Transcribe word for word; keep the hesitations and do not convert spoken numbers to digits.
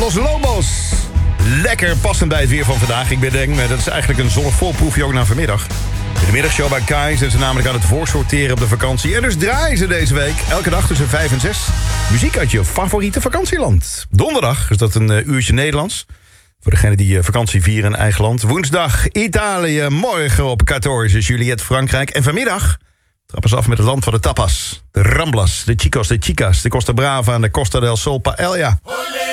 Los Lobos. Lekker passend bij het weer van vandaag. Ik bedenk, dat is eigenlijk een zonnig volproefje ook naar vanmiddag. In de middagshow bij Kai zijn ze namelijk aan het voorsorteren op de vakantie. En dus draaien ze deze week, elke dag tussen vijf en zes... muziek uit je favoriete vakantieland. Donderdag is dat een uh, uurtje Nederlands. Voor degenen die uh, vakantie vieren in eigen land. Woensdag Italië, morgen op veertien Juliette Frankrijk. En vanmiddag trappen ze af met het land van de tapas. De Ramblas, de Chicos, de Chicas, de Costa Brava en de Costa del Sol Paella.